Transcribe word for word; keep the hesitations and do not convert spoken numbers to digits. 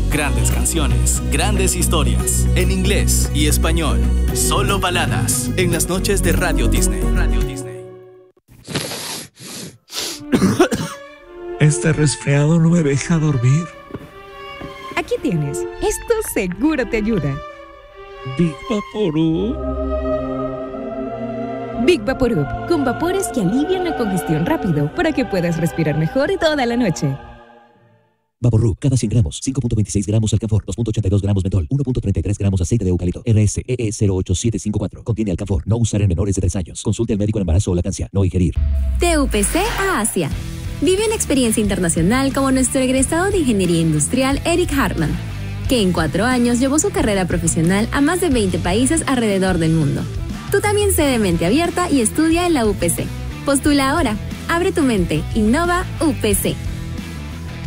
Grandes canciones, grandes historias, en inglés y español. Solo baladas, en las noches de Radio Disney. Radio Disney. Este resfriado no me deja dormir. Aquí tienes. Esto seguro te ayuda. Big Vaporub. Big Vaporub, con vapores que alivian la congestión rápido para que puedas respirar mejor toda la noche. Vaporub, cada cien gramos, cinco punto veintiséis gramos alcanfor, dos punto ochenta y dos gramos mentol, uno punto treinta y tres gramos aceite de eucalipto, R S E E cero ocho siete cinco cuatro. Contiene alcanfor, no usar en menores de tres años. Consulte al médico en embarazo o lactancia, no ingerir. T U P C a Asia. Vive una experiencia internacional como nuestro egresado de Ingeniería Industrial Eric Hartman, que en cuatro años llevó su carrera profesional a más de veinte países alrededor del mundo. Tú también sé de mente abierta y estudia en la U P C. Postula ahora. Abre tu mente. Innova U P C.